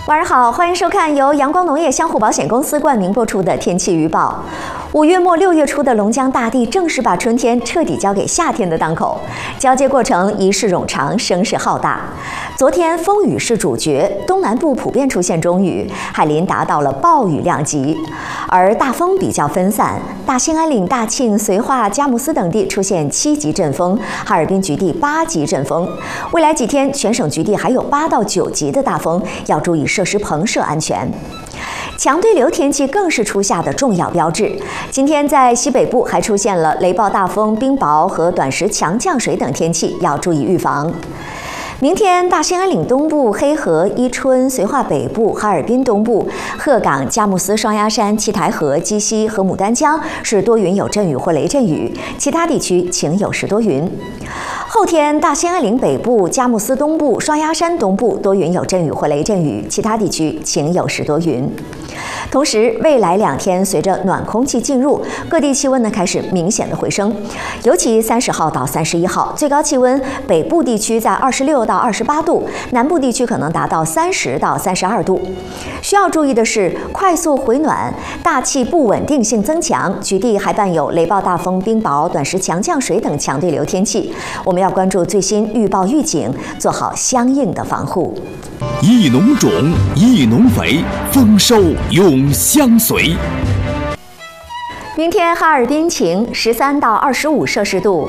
晚上好，欢迎收看由阳光农业相互保险公司冠名播出的天气预报。5月末6月初的龙江大地正式把春天彻底交给夏天的档口，交接过程仪式冗长，声势浩大。昨天风雨是主角，东南部普遍出现中雨，海林达到了暴雨量级，而大风比较分散，大兴安岭、大庆、绥化、佳木斯等地出现7级阵风，哈尔滨局地8级阵风。未来几天，全省局地还有8到9级的大风，要注意设施棚设安全。强对流天气更是初夏的重要标志。今天在西北部还出现了雷暴大风、冰雹和短时强降水等天气，要注意预防。明天，大兴安岭东部、黑河、伊春、绥化北部、哈尔滨东部、鹤岗、佳木斯、双鸭山、七台河、鸡西和牡丹江是多云有阵雨或雷阵雨，其他地区晴有时多云。后天，大兴安岭北部、佳木斯东部、双鸭山东部多云有阵雨或雷阵雨，其他地区晴有时多云。同时，未来2天随着暖空气进入，各地气温开始明显的回升，尤其30号到31号，最高气温北部地区在26到28度，南部地区可能达到30到32度。需要注意的是，快速回暖，大气不稳定性增强，局地还伴有雷暴大风、冰雹、短时强降水等强对流天气。我们要关注最新预报预警，做好相应的防护。 益农种，益农肥，丰收永相随。 明天哈尔滨晴，13到25摄氏度。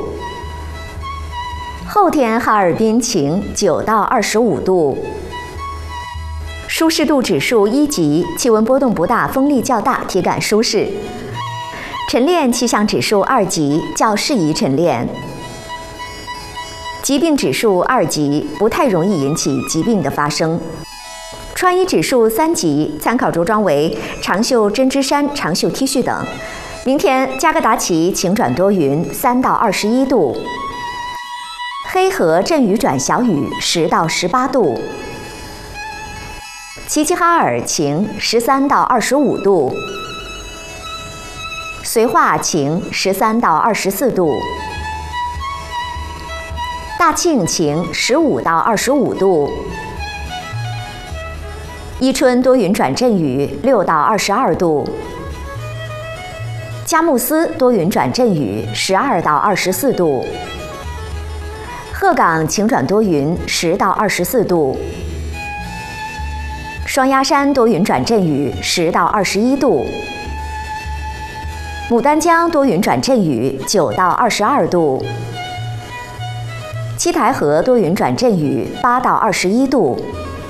后天哈尔滨晴，9到25度。舒适度指数1级，气温波动不大，风力较大，体感舒适。晨练气象指数2级，较适宜晨练。疾病指数2级，不太容易引起疾病的发生。穿衣指数3级，参考着装为长袖针织衫、长袖 T 恤等。明天加格达奇晴转多云，3到21度。黑河阵雨转小雨，10到18度。齐齐哈尔晴，13到25度。绥化晴，13到24度。大庆晴，15到25度。伊春多云转阵雨，6到22度。佳木斯多云转阵雨，12到24度。鹤岗晴转多云，10到24度。双鸭山多云转阵雨，10到21度。牡丹江多云转阵雨，9到22度。七台河多云转阵雨，8到21度。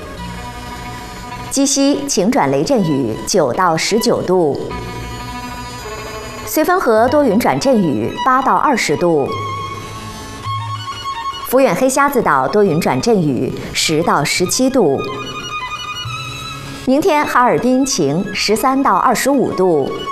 鸡西晴转雷阵雨，9到19度。绥芬河多云转阵雨，8到20度。抚远黑瞎子岛多云转阵雨，10到17度。明天哈尔滨晴，13到25度。